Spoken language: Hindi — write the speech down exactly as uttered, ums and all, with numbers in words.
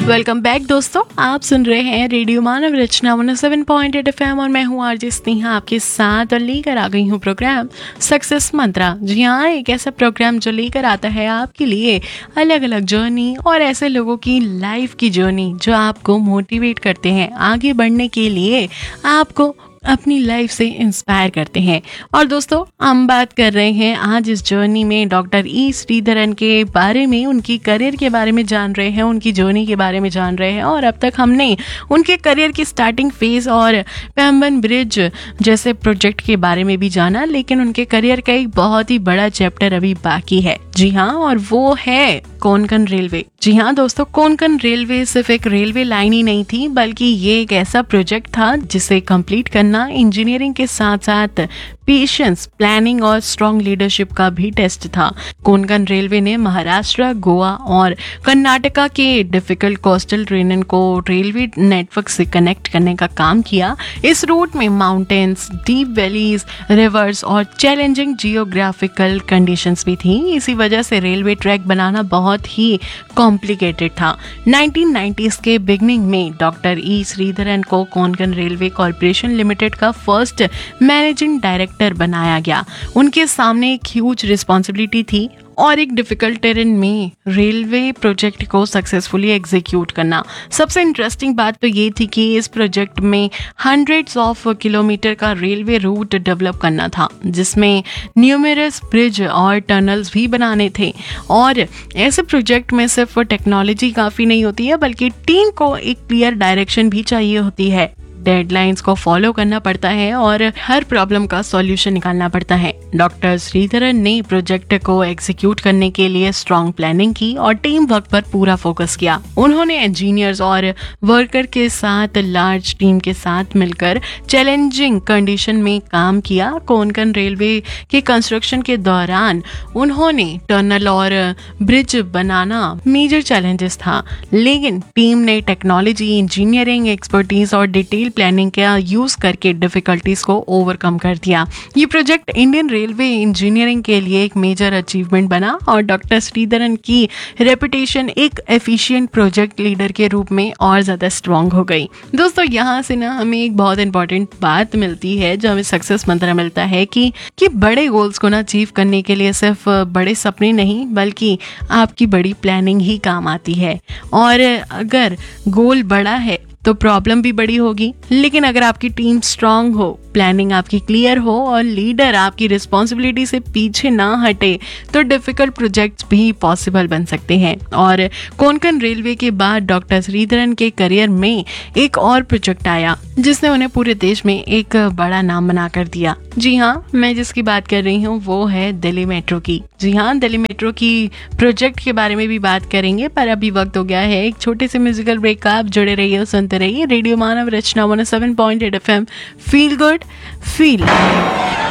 वेलकम बैक दोस्तों, आप सुन रहे हैं रेडियो मानव रचना one O seven point eight F M और मैं हूँ आरजे स्नेहा आपके साथ और लेकर आ गई हूँ प्रोग्राम सक्सेस मंत्रा। जी हाँ, एक ऐसा प्रोग्राम जो लेकर आता है आपके लिए अलग अलग जर्नी और ऐसे लोगों की लाइफ की जर्नी जो आपको मोटिवेट करते हैं आगे बढ़ने के लिए, आपको अपनी लाइफ से इंस्पायर करते हैं। और दोस्तों, हम बात कर रहे हैं आज इस जर्नी में डॉक्टर ई श्रीधरन के बारे में, उनकी करियर के बारे में जान रहे हैं, उनकी जर्नी के बारे में जान रहे हैं। और अब तक हमने उनके करियर की स्टार्टिंग फेज और पैम्बन ब्रिज जैसे प्रोजेक्ट के बारे में भी जाना, लेकिन उनके करियर का एक बहुत ही बड़ा चैप्टर अभी बाकी है। जी हाँ, और वो है कोंकण रेलवे। जी हाँ दोस्तों, कोंकण रेलवे सिर्फ एक रेलवे लाइन ही नहीं थी, बल्कि ये एक ऐसा प्रोजेक्ट था जिसे कंप्लीट करना इंजीनियरिंग के साथ साथ पेशेंस, प्लानिंग और स्ट्रॉन्ग लीडरशिप का भी टेस्ट था। कोंकण रेलवे ने महाराष्ट्र, गोवा और कर्नाटका के डिफिकल्ट कोस्टल ट्रेन को रेलवे नेटवर्क से कनेक्ट करने का काम किया। इस रूट में माउंटेन्स, डीप वैलीज, रिवर्स और चैलेंजिंग जियोग्राफिकल कंडीशंस भी थी। इसी वजह से रेलवे ट्रैक बनाना बहुत ही कॉम्प्लिकेटेड था। नाइनटीन नाइंटीज़ के बिगनिंग में डॉक्टर ई श्रीधरन को कोंकण रेलवे कॉर्पोरेशन लिमिटेड का फर्स्ट मैनेजिंग डायरेक्टर बनाया गया। उनके सामने एक ह्यूज रिस्पॉन्सिबिलिटी थी और एक डिफिकल्ट टेरेन में रेलवे प्रोजेक्ट को सक्सेसफुली एग्जीक्यूट करना। सबसे इंटरेस्टिंग बात तो ये थी कि इस प्रोजेक्ट में हंड्रेड्स ऑफ किलोमीटर का रेलवे रूट डेवलप करना था, जिसमें न्यूमरस ब्रिज और टनल्स भी बनाने थे। और ऐसे प्रोजेक्ट में सिर्फ टेक्नोलॉजी काफ़ी नहीं होती है, बल्कि टीम को एक क्लियर डायरेक्शन भी चाहिए होती है। डेडलाइंस को फॉलो करना पड़ता है और हर प्रॉब्लम का सॉल्यूशन निकालना पड़ता है। डॉक्टर श्रीधरन ने प्रोजेक्ट को एग्जीक्यूट करने के लिए स्ट्रॉन्ग प्लानिंग की और टीम वर्क पर पूरा फोकस किया। उन्होंने इंजीनियर्स और वर्कर के साथ लार्ज टीम के साथ मिलकर चैलेंजिंग कंडीशन में काम किया। कोंकण रेलवे के कंस्ट्रक्शन के दौरान उन्होंने टनल और ब्रिज बनाना मेजर चैलेंजेस था, लेकिन टीम ने टेक्नोलॉजी, इंजीनियरिंग एक्सपर्टीज और डिटेल प्लानिंग का यूज करके डिफिकल्टीज को ओवरकम कर दिया। ये प्रोजेक्ट इंडियन रेलवे इंजीनियरिंग के लिए एक मेजर अचीवमेंट बना और डॉक्टर श्रीधरन की रेपुटेशन एक एफिशिएंट प्रोजेक्ट लीडर के रूप में और ज्यादा स्ट्रांग हो गई। दोस्तों, यहाँ से ना हमें एक बहुत इंपॉर्टेंट बात मिलती है, जो हमें सक्सेस मंत्र मिलता है कि कि बड़े गोल्स को ना अचीव करने के लिए सिर्फ बड़े सपने नहीं, बल्कि आपकी बड़ी प्लानिंग ही काम आती है। और अगर गोल बड़ा है तो प्रॉब्लम भी बड़ी होगी, लेकिन अगर आपकी टीम स्ट्रांग हो, प्लानिंग आपकी क्लियर हो और लीडर आपकी रिस्पॉन्सिबिलिटी से पीछे ना हटे, तो डिफिकल्ट प्रोजेक्ट्स भी पॉसिबल बन सकते हैं। और कोंकण रेलवे के बाद डॉक्टर श्रीधरन के करियर में एक और प्रोजेक्ट आया, जिसने उन्हें पूरे देश में एक बड़ा नाम बना कर दिया। जी हाँ, मैं जिसकी बात कर रही हूँ वो है दिल्ली मेट्रो की। जी हाँ, दिल्ली मेट्रो की प्रोजेक्ट के बारे में भी बात करेंगे, पर अभी वक्त हो गया है एक छोटे से म्यूजिकल ब्रेक का। आप जुड़े रहिए, सुनते रहिए रेडियो मानव रचना one O seven point eight F M. Feel good, feel